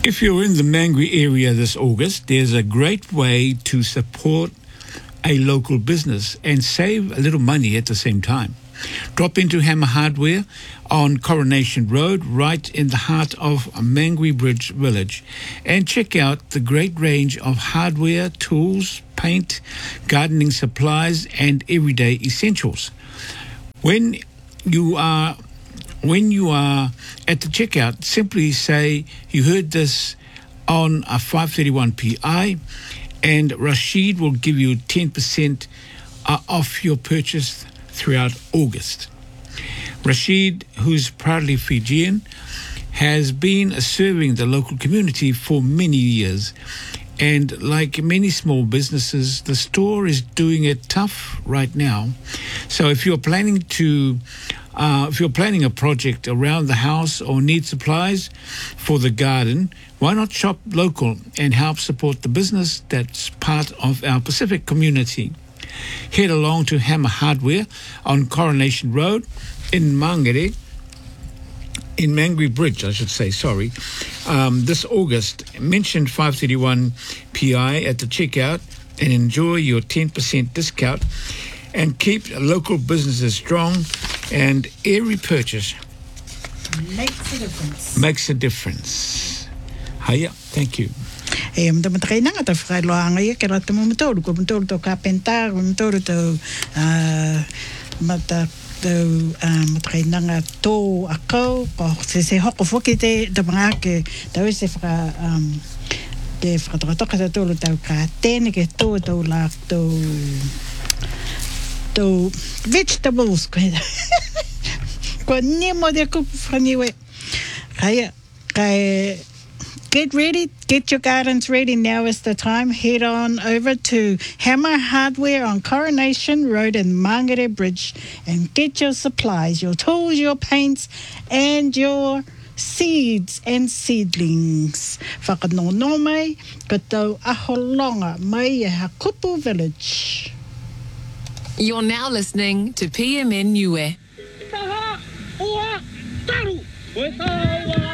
If you're in the Mangere area this August, there's a great way to support a local business and save a little money at the same time. Drop into Hammer Hardware on Coronation Road, right in the heart of Mangere Bridge Village, and check out the great range of hardware, tools, paint, gardening supplies, and everyday essentials. When you are at the checkout, simply say you heard this on a 531 PI, and Rashid will give you 10% off your purchase throughout August. Rashid, who's proudly Fijian, has been serving the local community for many years. And like many small businesses, the store is doing it tough right now. So if you're planning a project around the house or need supplies for the garden, why not shop local and help support the business that's part of our Pacific community? Head along to Hammer Hardware on Coronation Road in Mangere Bridge, I should say, sorry. This August, mention 531 PI at the checkout and enjoy your 10% discount, and keep local businesses strong, and every purchase makes a difference. Hiya, thank you. Matay na nga ta frailoanga ia kera te mumutolu ko mutolu to kapenta mutolu to matay na nga to ako ko se hoko foki te mga ke tau se fra ke fra to ka to tau ka tene ke to la to vegetables ko ni mo de ko franiwe kaya get ready, get your gardens ready. Now is the time. Head on over to Hammer Hardware on Coronation Road and Mangere Bridge and get your supplies, your tools, your paints, and your seeds and seedlings. Whakanono mai, kato aholonga mai e Hakupu Village. You're now listening to PMN Niue.